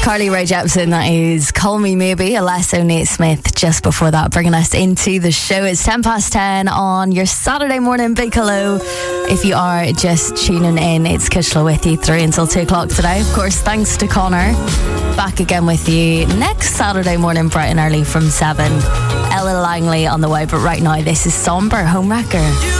Carly Rae Jepsen, that is Call Me Maybe. Alesso Naismith just before that, bringing us into the show. It's 10:10 on your Saturday morning. Big hello if you are just tuning in. It's Kushla with you through until 2 o'clock today. Of course, thanks to Connor. Back again with you next Saturday morning, bright and early from 7. Ella Langley on the way, but right now this is Somber Homewrecker.